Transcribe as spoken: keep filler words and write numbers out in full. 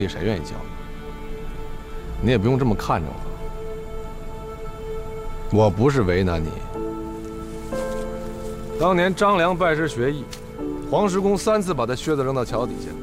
谁愿意教？你也不用这么看着我，我不是为难你。当年张良拜师学艺，黄石公三次把他靴子扔到桥底下。